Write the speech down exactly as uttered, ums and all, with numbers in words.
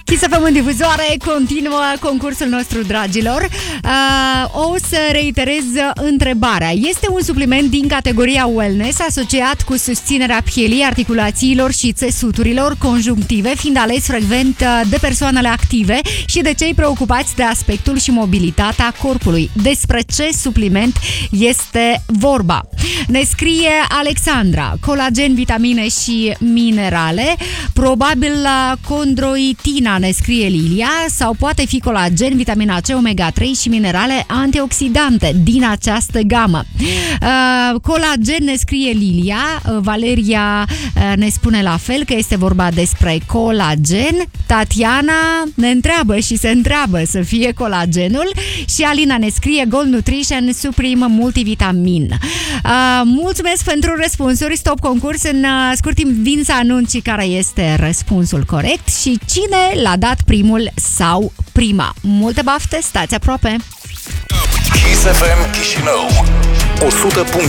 Kiss F M în difuzoare, continuă concursul nostru, dragilor. Uh, o să reiterez întrebarea. Este un supliment din categoria wellness asociat cu susținerea pielii, articulațiilor și țesuturilor conjunctive, fiind ales frecvent de persoanele active și de cei preocupați de aspectul și mobilitatea corpului. Despre ce supliment este vorba? Ne scrie Alexandra: colagen, vitamine și minerale, probabil condroitina, ne scrie Lilia, sau poate fi colagen, vitamina C, omega trei și minerale antioxidante din această gamă. Uh, colagen, ne scrie Lilia, uh, Valeria uh, ne spune la fel că este vorba despre colagen, Tatiana ne întreabă și se întreabă să fie colagenul și Alina ne scrie Gold Nutrition Supreme Multivitamin. Uh, mulțumesc pentru răspunsuri. Stop concurs. În uh, scurt timp vin să anunț care este răspunsul corect și cine l-a dat primul sau prima. Multe bafte, stați aproape! Kiss F M Chișinău o sută